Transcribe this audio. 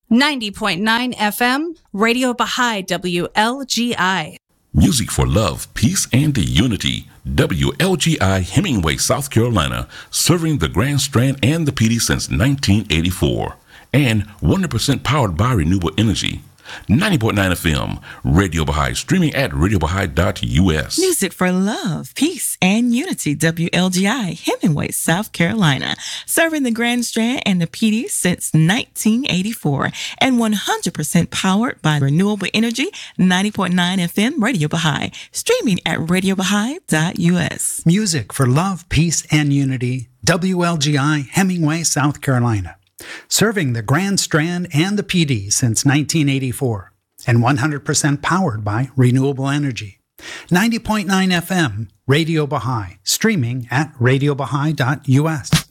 90.9 FM, Radio Baha'i WLGI. Music for love, peace, and unity. WLGI Hemingway, South Carolina, serving the Grand Strand and the PD since 1984. And 100% powered by renewable energy. 90.9 FM, Radio Baha'i, streaming at radiobaha'i.us. Music for love, peace, and unity. WLGI, Hemingway, South Carolina. Serving the Grand Strand and the PD since 1984. And 100% powered by renewable energy. 90.9 FM, Radio Baha'i. Streaming at radiobaha'i.us. Music for love, peace, and unity. WLGI, Hemingway, South Carolina. Serving the Grand Strand and the PD since 1984, and 100% powered by renewable energy. 90.9 FM, Radio Baha'i, streaming at radiobaha'i.us.